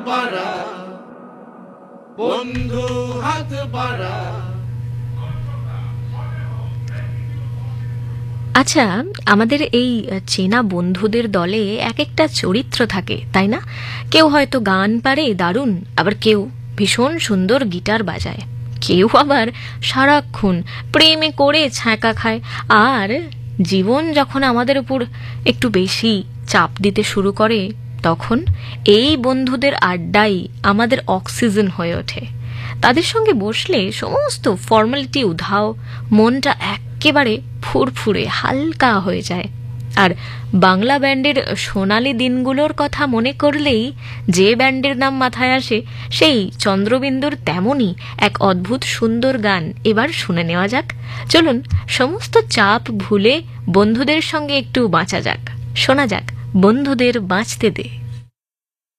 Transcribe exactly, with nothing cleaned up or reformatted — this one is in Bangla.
পারা বন্ধু হাত পারা। আচ্ছা, আমাদের এই চেনা বন্ধুদের দলে এক একটা চরিত্র থাকে, তাই না? কেউ হয়তো গান পারে দারুণ, আবার কেউ ভীষণ সুন্দর গিটার বাজায়, কেউ আবার সারাক্ষণ প্রেমে করে ছ্যাঁকা খায়। আর জীবন যখন আমাদের উপর একটু বেশি চাপ দিতে শুরু করে, তখন এই বন্ধুদের আড্ডাই আমাদের অক্সিজেন হয়ে ওঠে। তাদের সঙ্গে বসলে সমস্ত ফর্মালিটি উধাও, মনটা একেবারে ফুরফুরে হালকা হয়ে যায়। আর বাংলা ব্যান্ডের সোনালি দিনগুলোর কথা মনে করলেই যে ব্যান্ডের নাম মাথায় আসে সেই চন্দ্রবিন্দুর তেমনই এক অদ্ভুত সুন্দর গান এবার শুনে নেওয়া যাক। চলুন, সমস্ত চাপ ভুলে বন্ধুদের সঙ্গে একটু বাঁচা যাক। শোনা যাক বন্ধুদের বাঁচতে দে।